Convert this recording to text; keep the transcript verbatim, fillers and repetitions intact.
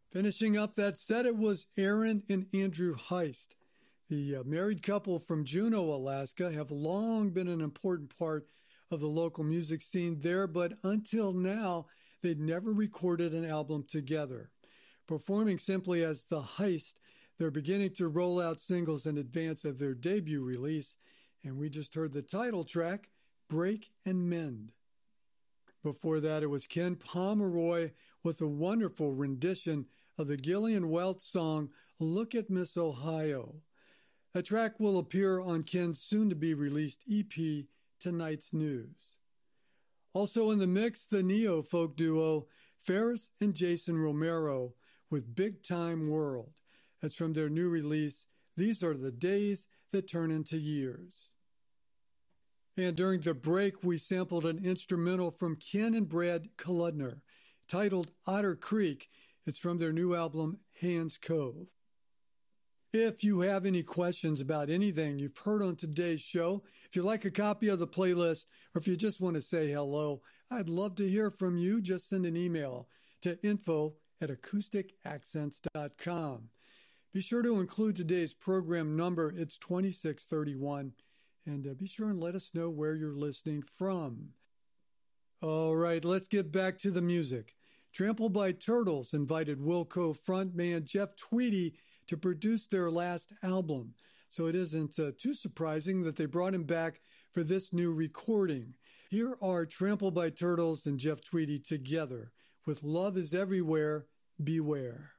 Finishing up that set, it was Aaron and Andrew Heist. The uh, married couple from Juneau, Alaska, have long been an important part of the local music scene there, but until now, they'd never recorded an album together. Performing simply as The Heist, they're beginning to roll out singles in advance of their debut release, and we just heard the title track, Break and Mend. Before that, it was Ken Pomeroy with a wonderful rendition of the Gillian Welch song, Look at Miss Ohio. The track will appear on Ken's soon-to-be-released E P, Tonight's News. Also in the mix, the neo-folk duo Ferris and Jason Romero with Big Time World. That's from their new release, These Are the Days That Turn Into Years. And during the break, we sampled an instrumental from Ken and Brad Kaludner titled Otter Creek. It's from their new album, Hands Cove. If you have any questions about anything you've heard on today's show, if you'd like a copy of the playlist, or if you just want to say hello, I'd love to hear from you. Just send an email to info at acoustic accents dot com. Be sure to include today's program number. It's twenty-six thirty-one. And uh, be sure and let us know where you're listening from. All right, let's get back to the music. Trampled by Turtles invited Wilco frontman Jeff Tweedy to produce their last album. So it isn't uh, too surprising that they brought him back for this new recording. Here are Trampled by Turtles and Jeff Tweedy together with Love is Everywhere, Beware.